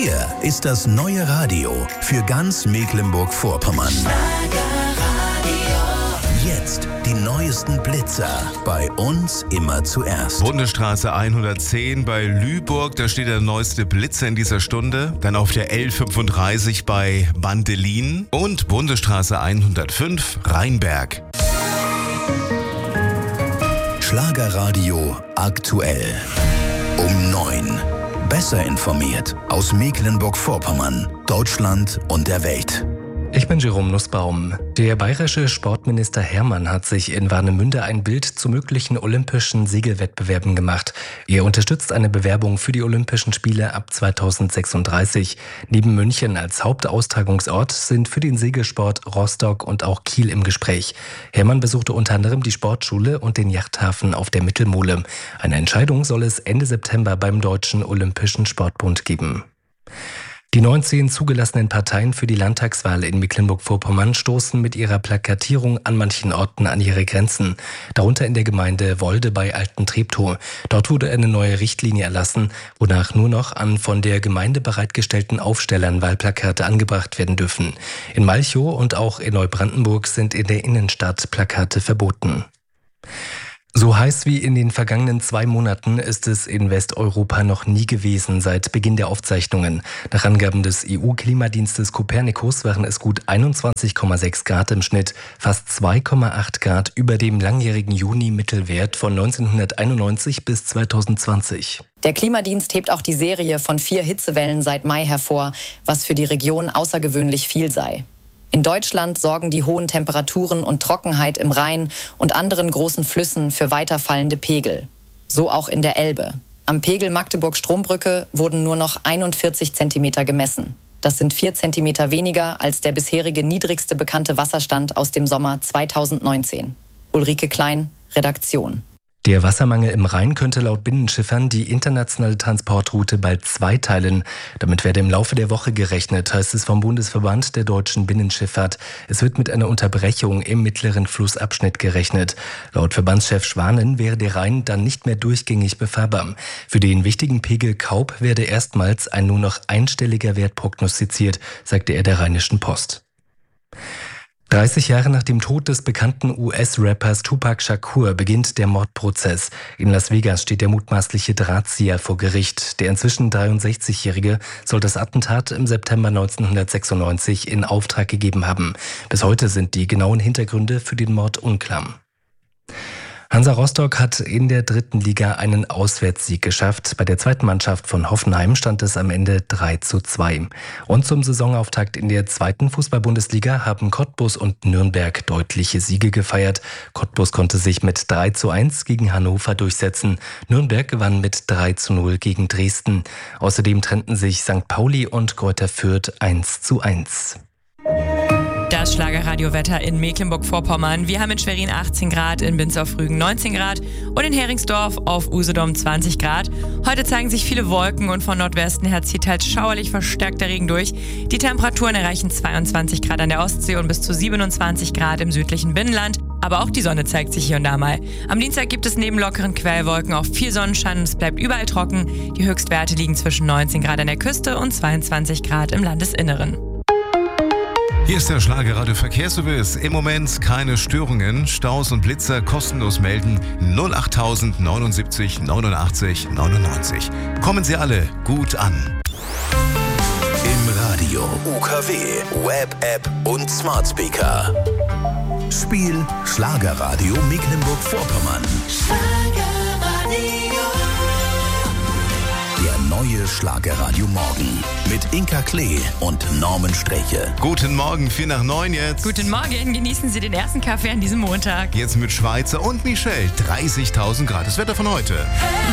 Hier ist das neue Radio für ganz Mecklenburg-Vorpommern. Jetzt die neuesten Blitzer. Bei uns immer zuerst. Bundesstraße 110 bei Lüburg, da steht der neueste Blitzer in dieser Stunde. Dann auf der L35 bei Bandelin und Bundesstraße 105 Rheinberg. Schlagerradio aktuell. Um 9. Besser informiert aus Mecklenburg-Vorpommern, Deutschland und der Welt. Ich bin Jerome Nussbaum. Der bayerische Sportminister Hermann hat sich in Warnemünde ein Bild zu möglichen olympischen Segelwettbewerben gemacht. Er unterstützt eine Bewerbung für die Olympischen Spiele ab 2036. Neben München als Hauptaustragungsort sind für den Segelsport Rostock und auch Kiel im Gespräch. Hermann besuchte unter anderem die Sportschule und den Yachthafen auf der Mittelmole. Eine Entscheidung soll es Ende September beim Deutschen Olympischen Sportbund geben. Die 19 zugelassenen Parteien für die Landtagswahl in Mecklenburg-Vorpommern stoßen mit ihrer Plakatierung an manchen Orten an ihre Grenzen. Darunter in der Gemeinde Wolde bei Alten-Treptow. Dort wurde eine neue Richtlinie erlassen, wonach nur noch an von der Gemeinde bereitgestellten Aufstellern Wahlplakate angebracht werden dürfen. In Malchow und auch in Neubrandenburg sind in der Innenstadt Plakate verboten. So heiß wie in den vergangenen 2 Monaten ist es in Westeuropa noch nie gewesen seit Beginn der Aufzeichnungen. Nach Angaben des EU-Klimadienstes Copernicus waren es gut 21,6 Grad im Schnitt, fast 2,8 Grad über dem langjährigen Juni-Mittelwert von 1991 bis 2020. Der Klimadienst hebt auch die Serie von 4 Hitzewellen seit Mai hervor, was für die Region außergewöhnlich viel sei. In Deutschland sorgen die hohen Temperaturen und Trockenheit im Rhein und anderen großen Flüssen für weiterfallende Pegel. So auch in der Elbe. Am Pegel Magdeburg-Strombrücke wurden nur noch 41 Zentimeter gemessen. Das sind 4 Zentimeter weniger als der bisherige niedrigste bekannte Wasserstand aus dem Sommer 2019. Ulrike Klein, Redaktion. Der Wassermangel im Rhein könnte laut Binnenschiffern die internationale Transportroute bald zweiteilen. Damit werde im Laufe der Woche gerechnet, heißt es vom Bundesverband der deutschen Binnenschifffahrt. Es wird mit einer Unterbrechung im mittleren Flussabschnitt gerechnet. Laut Verbandschef Schwanen wäre der Rhein dann nicht mehr durchgängig befahrbar. Für den wichtigen Pegel Kaub werde erstmals ein nur noch einstelliger Wert prognostiziert, sagte er der Rheinischen Post. 30 Jahre nach dem Tod des bekannten US-Rappers Tupac Shakur beginnt der Mordprozess. In Las Vegas steht der mutmaßliche Drahtzieher vor Gericht. Der inzwischen 63-Jährige soll das Attentat im September 1996 in Auftrag gegeben haben. Bis heute sind die genauen Hintergründe für den Mord unklar. Hansa Rostock hat in der 3. Liga einen Auswärtssieg geschafft. Bei der zweiten Mannschaft von Hoffenheim stand es am Ende 3:2. Und zum Saisonauftakt in der 2. Fußball-Bundesliga haben Cottbus und Nürnberg deutliche Siege gefeiert. Cottbus konnte sich mit 3:1 gegen Hannover durchsetzen. Nürnberg gewann mit 3:0 gegen Dresden. Außerdem trennten sich St. Pauli und Greuther Fürth 1:1. Das Schlagerradiowetter in Mecklenburg-Vorpommern. Wir haben in Schwerin 18 Grad, in Binz auf Rügen 19 Grad und in Heringsdorf auf Usedom 20 Grad. Heute zeigen sich viele Wolken und von Nordwesten her zieht teils schauerlich verstärkter Regen durch. Die Temperaturen erreichen 22 Grad an der Ostsee und bis zu 27 Grad im südlichen Binnenland. Aber auch die Sonne zeigt sich hier und da mal. Am Dienstag gibt es neben lockeren Quellwolken auch viel Sonnenschein und es bleibt überall trocken. Die Höchstwerte liegen zwischen 19 Grad an der Küste und 22 Grad im Landesinneren. Hier ist der Schlagerradio Verkehrsservice. Im Moment keine Störungen. Staus und Blitzer kostenlos melden 08000 79 89 99. Kommen Sie alle gut an. Im Radio, UKW, Web-App und Smart Speaker. Spiel Schlagerradio Mecklenburg-Vorpommern. Der neue Schlagerradio Morgen mit Inka Klee und Norman Streche. Guten Morgen, 8:45 jetzt. Guten Morgen, genießen Sie den ersten Kaffee an diesem Montag. Jetzt mit Schweizer und Michelle, 30.000 Grad. Das Wetter von heute.